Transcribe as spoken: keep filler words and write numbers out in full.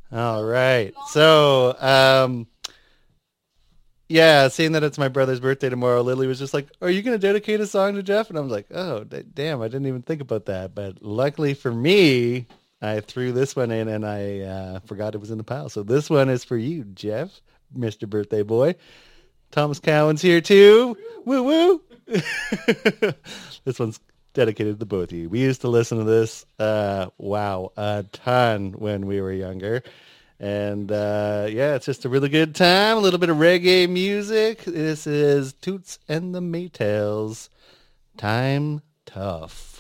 All right. So, um, yeah, seeing that it's my brother's birthday tomorrow, Lily was just like, "Are you going to dedicate a song to Jeff?" And I was like, "Oh, d- damn, I didn't even think about that." But luckily for me, I threw this one in and I uh, forgot it was in the pile. So this one is for you, Jeff, mister Birthday Boy. Thomas Cowan's here too. Woo woo. This one's dedicated to both of you. We used to listen to this, uh, wow, a ton when we were younger. And uh, yeah, it's just a really good time. A little bit of reggae music. This is Toots and the Maytals. Time Tough.